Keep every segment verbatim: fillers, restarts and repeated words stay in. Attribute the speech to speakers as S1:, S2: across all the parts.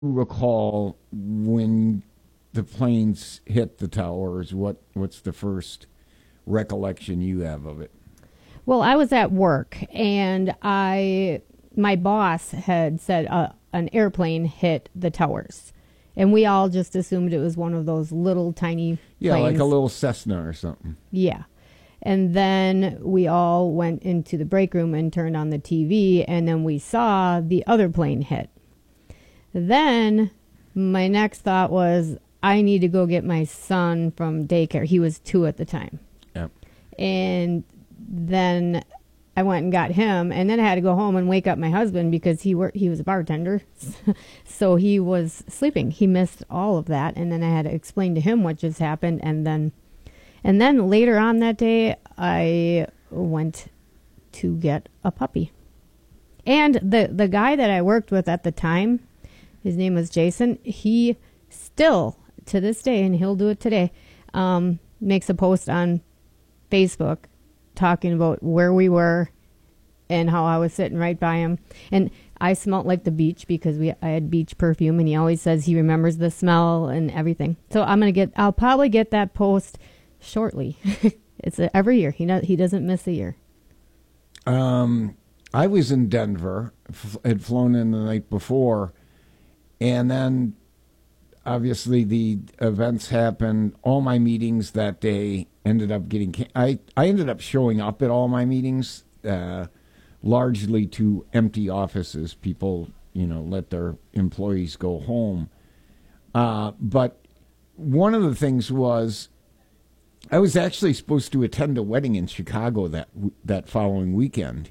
S1: recall when the planes hit the towers? What what's the first recollection you have of it?
S2: Well, I was at work, and I my boss had said uh, an airplane hit the towers, and we all just assumed it was one of those little tiny
S1: Yeah,
S2: planes.
S1: like a little Cessna or something.
S2: Yeah. And then we all went into the break room and turned on the T V, and then we saw the other plane hit. Then my next thought was, I need to go get my son from daycare. He was two at the time.
S1: Yep.
S2: And then I went and got him, and then I had to go home and wake up my husband because he wor- he was a bartender. So he was sleeping. He missed all of that, and then I had to explain to him what just happened, and then and then later on that day, I went to get a puppy. And the the guy that I worked with at the time, his name was Jason, he still, to this day, and he'll do it today, um, makes a post on Facebook talking about where we were and how I was sitting right by him. And I smelled like the beach because we I had beach perfume, and he always says he remembers the smell and everything. So I'm going to get, I'll probably get that post shortly. It's a, every year. He, not, he doesn't miss a year.
S1: Um, I was in Denver, f- had flown in the night before, and then obviously the events happened. All my meetings that day ended up getting, can- I, I ended up showing up at all my meetings, uh, largely to empty offices. People, you know, let their employees go home. Uh, but one of the things was, I was actually supposed to attend a wedding in Chicago that that following weekend,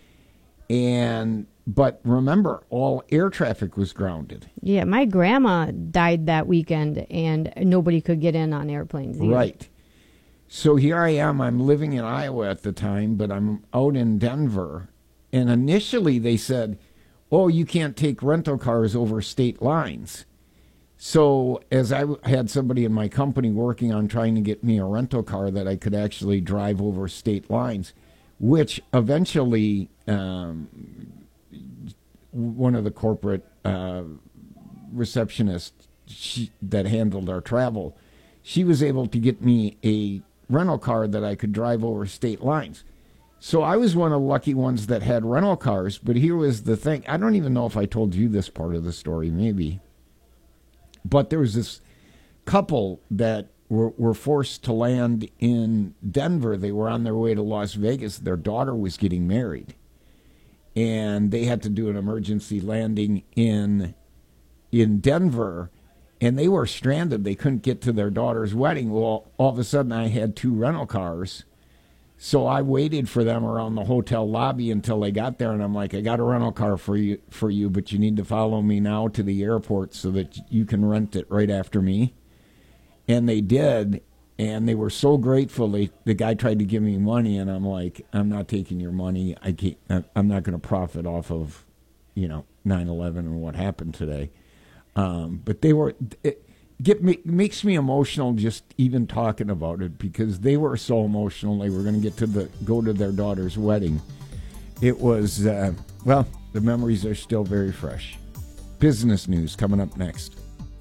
S1: and but remember, all air traffic was grounded.
S2: Yeah, my grandma died that weekend, and nobody could get in on airplanes either.
S1: Right. So here I am. I'm living in Iowa at the time, but I'm out in Denver, and initially they said, "Oh, you can't take rental cars over state lines." So as I had somebody in my company working on trying to get me a rental car that I could actually drive over state lines, which eventually um, one of the corporate uh, receptionists she, that handled our travel, she was able to get me a rental car that I could drive over state lines. So I was one of the lucky ones that had rental cars, but here was the thing. I don't even know if I told you this part of the story, maybe. But there was this couple that were, were forced to land in Denver. They were on their way to Las Vegas. Their daughter was getting married, and they had to do an emergency landing in in Denver, and they were stranded. They couldn't get to their daughter's wedding. Well, all of a sudden, I had two rental cars. So I waited for them around the hotel lobby until they got there, and I'm like, I got a rental car for you, for you, but you need to follow me now to the airport so that you can rent it right after me. And they did, and they were so grateful. They, the guy tried to give me money, and I'm like, I'm not taking your money. I can't, I'm not going to profit off of, you know, nine eleven and what happened today. Um, but they were... It, Get me, makes me emotional just even talking about it, because they were so emotional. They were going to get to the go to their daughter's wedding. It was uh, well, the memories are still very fresh. Business news coming up next.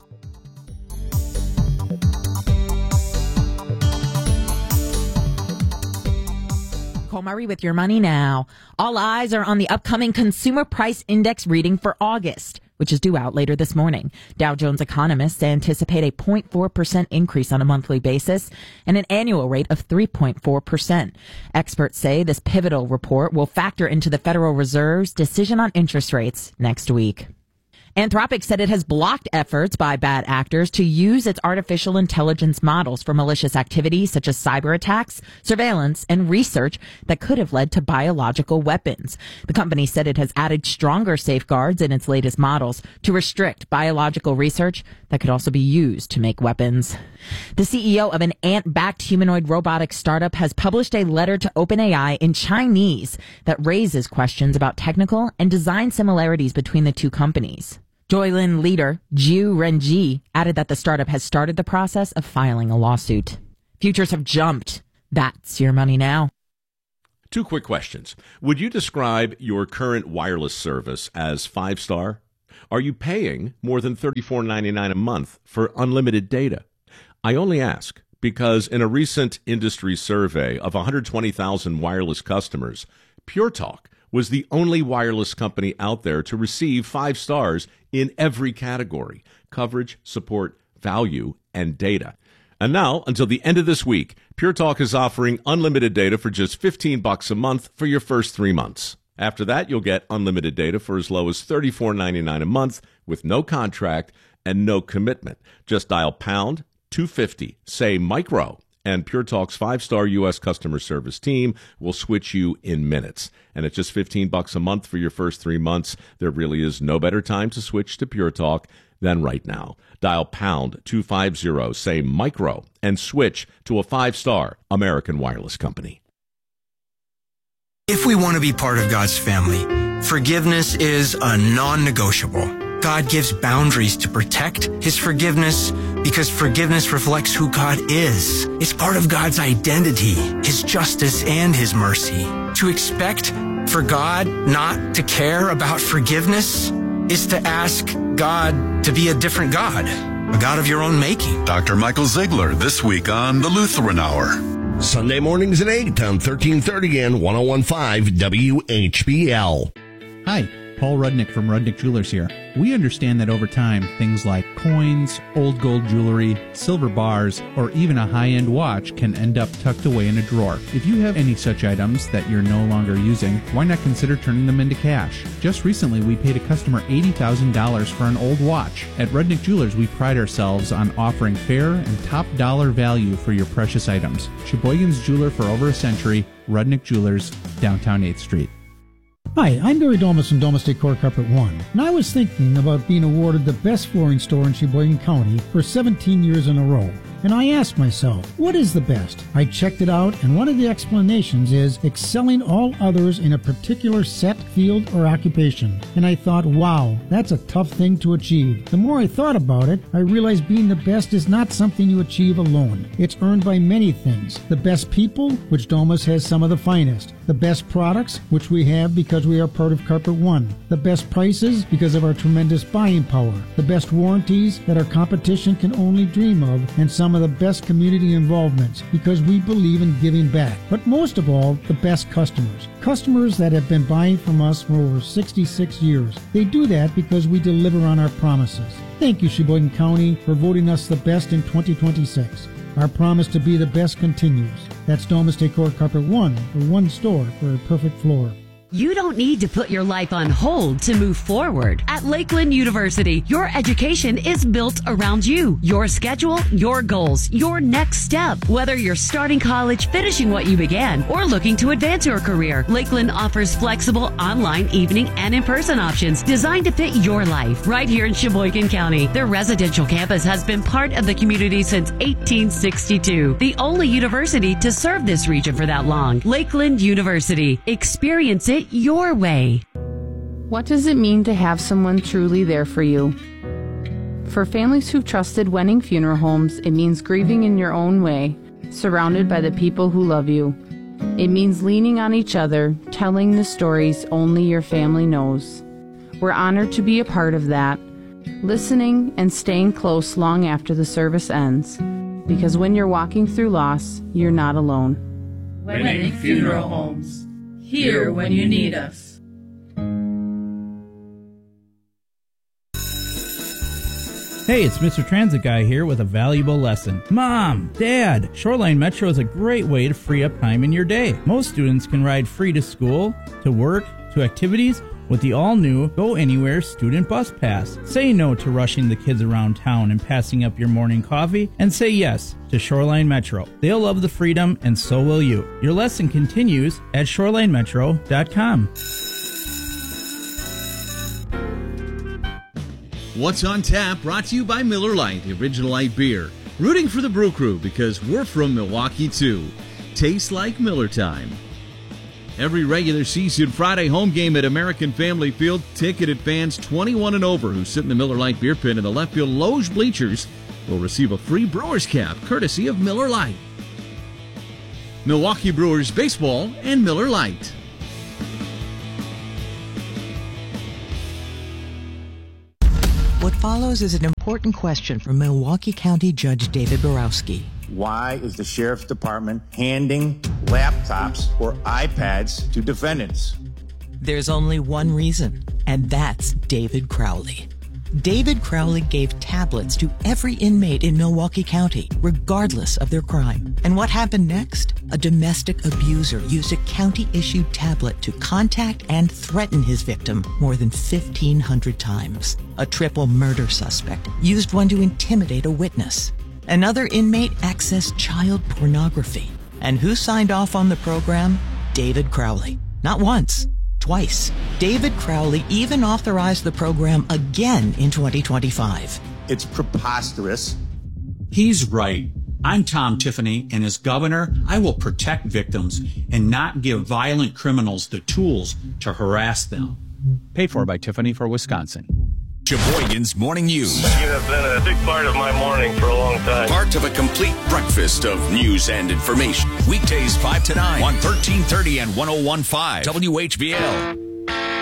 S3: Cole Murray with your money now. All eyes are on the upcoming Consumer Price Index reading for August, which is due out later this morning. Dow Jones economists anticipate a zero point four percent increase on a monthly basis and an annual rate of three point four percent. Experts say this pivotal report will factor into the Federal Reserve's decision on interest rates next week. Anthropic said it has blocked efforts by bad actors to use its artificial intelligence models for malicious activities such as cyber attacks, surveillance, and research that could have led to biological weapons. The company said it has added stronger safeguards in its latest models to restrict biological research that could also be used to make weapons. The C E O of an ant-backed humanoid robotics startup has published a letter to OpenAI in Chinese that raises questions about technical and design similarities between the two companies. Joylin leader Jiu Renji added that the startup has started the process of filing a lawsuit. Futures have jumped. That's your money now.
S4: Two quick questions. Would you describe your current wireless service as five-star? Are you paying more than thirty-four ninety-nine a month for unlimited data? I only ask because in a recent industry survey of one hundred twenty thousand wireless customers, Pure Talk was the only wireless company out there to receive five stars in every category: coverage, support, value, and data. And now, until the end of this week, Pure Talk is offering unlimited data for just fifteen bucks a month for your first three months. After that, you'll get unlimited data for as low as thirty-four ninety-nine a month with no contract and no commitment. Just dial pound two fifty, say micro, and Pure Talk's five-star U S customer service team will switch you in minutes. And at just fifteen bucks a month for your first three months, there really is no better time to switch to Pure Talk than right now. Dial pound two fifty, say micro, and switch to a five-star American wireless company.
S5: If we want to be part of God's family, forgiveness is a non-negotiable. God gives boundaries to protect His forgiveness because forgiveness reflects who God is. It's part of God's identity, His justice, and His mercy. To expect for God not to care about forgiveness is to ask God to be a different God, a God of your own making.
S6: Doctor Michael Ziegler this week on the Lutheran Hour.
S7: Sunday mornings at eight on thirteen thirty and one oh one point five W H B L.
S8: Hi, Paul Rudnick from Rudnick Jewelers here. We understand that over time, things like coins, old gold jewelry, silver bars, or even a high-end watch can end up tucked away in a drawer. If you have any such items that you're no longer using, why not consider turning them into cash? Just recently, we paid a customer eighty thousand dollars for an old watch. At Rudnick Jewelers, we pride ourselves on offering fair and top dollar value for your precious items. Sheboygan's jeweler for over a century, Rudnick Jewelers, downtown eighth Street.
S9: Hi, I'm Barry Domas from Domas Decor Carpet One, and I was thinking about being awarded the best flooring store in Sheboygan County for seventeen years in a row. And I asked myself, what is the best? I checked it out, and one of the explanations is excelling all others in a particular set, field, or occupation. And I thought, wow, that's a tough thing to achieve. The more I thought about it, I realized being the best is not something you achieve alone. It's earned by many things. The best people, which Domas has some of the finest. The best products, which we have because we are part of Carpet One. The best prices, because of our tremendous buying power. The best warranties that our competition can only dream of, and some of the best community involvements, because we believe in giving back. But most of all, the best customers. Customers that have been buying from us for over sixty-six years. They do that because we deliver on our promises. Thank you, Sheboygan County, for voting us the best in twenty twenty-six. Our promise to be the best continues. That's Domas Decor Carpet One, for one store for a perfect floor.
S10: You don't need to put your life on hold to move forward. At Lakeland University, your education is built around you, your schedule, your goals, your next step. Whether you're starting college, finishing what you began, or looking to advance your career, Lakeland offers flexible online, evening, and in-person options designed to fit your life. Right here in Sheboygan County, their residential campus has been part of the community since eighteen sixty-two. The only university to serve this region for that long. Lakeland University. Experience it your way.
S11: What does it mean to have someone truly there for you? For families who've trusted Wenning Funeral Homes, it means grieving in your own way, surrounded by the people who love you. It means leaning on each other, telling the stories only your family knows. We're honored to be a part of that, listening and staying close long after the service ends, because when you're walking through loss, you're not alone.
S12: Wenning Funeral Homes. Here when you need us.
S8: Hey, it's Mister Transit Guy here with a valuable lesson. Mom, Dad, Shoreline Metro is a great way to free up time in your day. Most students can ride free to school, to work, to activities with the all-new Go Anywhere Student Bus Pass. Say no to rushing the kids around town and passing up your morning coffee, and say yes to Shoreline Metro. They'll love the freedom, and so will you. Your lesson continues at shoreline metro dot com.
S13: What's on Tap brought to you by Miller Lite, Original Light Beer. Rooting for the Brew Crew because we're from Milwaukee too. Tastes like Miller time. Every regular season Friday home game at American Family Field, ticketed fans twenty-one and over who sit in the Miller Lite beer pit in the left field loge bleachers will receive a free Brewers cap courtesy of Miller Lite. Milwaukee Brewers Baseball and Miller Lite.
S14: poses an important question for Milwaukee County Judge David Borowski.
S15: Why is the Sheriff's Department handing laptops or iPads to defendants?
S14: There's only one reason, and that's David Crowley. David Crowley gave tablets to every inmate in Milwaukee County, regardless of their crime. And what happened next? A domestic abuser used a county-issued tablet to contact and threaten his victim more than fifteen hundred times. A triple murder suspect used one to intimidate a witness. Another inmate accessed child pornography. And who signed off on the program? David Crowley. Not once. Twice. David Crowley even authorized the program again in twenty twenty-five.
S15: It's preposterous.
S16: He's right. I'm Tom Tiffany, and as governor, I will protect victims and not give violent criminals the tools to harass them.
S17: Paid for by Tiffany for Wisconsin.
S18: Sheboygan's Morning News.
S19: You have been a big part of my morning for a long time.
S18: Part of a complete breakfast of news and information. Weekdays five to nine on thirteen thirty and one oh one point five W H B L.